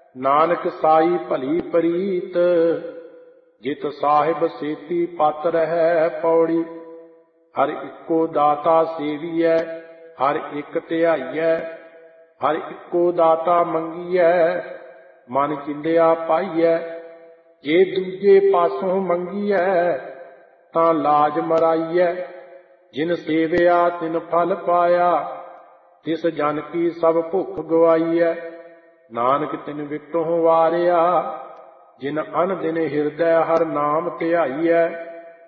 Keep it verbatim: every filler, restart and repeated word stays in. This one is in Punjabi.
ਨਾਨਕ ਸਾਈ ਭਲੀ ਪ੍ਰੀਤ, ਜਿਤ ਸਾਹਿਬ ਸੇਤੀ ਪਤ ਰਹੈ ਪੌੜੀ। ਹਰ ਇੱਕੋ ਦਾਤਾ ਸੇਵੀਐ, ਹਰ ਇੱਕ ਧਿਆਈਐ, ਹਰ ਇੱਕੋ ਦਾਤਾ ਮੰਗੀਐ, ਮਨ ਚਿੰਦਿਆ ਪਾਈਐ। ਜੇ ਦੂਜੇ ਪਾਸੋਂ ਮੰਗੀਐ, ਤਾਂ ਲਾਜ ਮਰਾਈਐ। ਜਿਨ ਸੇਵਿਆ ਤਿਨ ਫਲ ਪਾਇਆ, ਤਿਸ ਜਨ ਕੀ ਸਭ ਭੁੱਖ ਗਵਾਈਐ। ਨਾਨਕ ਤਿਨ ਵਿਟੋਂ ਵਾਰਿਆ, ਜਿਨ ਅਨ ਦਿਨ ਹਿਰਦੈ ਹਰ ਨਾਮ ਧਿਆਈਐ।